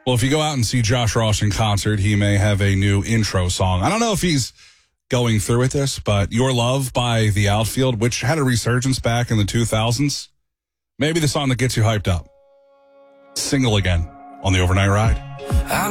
Well, if you go out and see Josh Ross in concert, he may have a new intro song. I don't know if he's going through with this, but Your Love by The Outfield, which had a resurgence back in the 2000s, maybe the song that gets you hyped up. Single again on the Overnight Ride.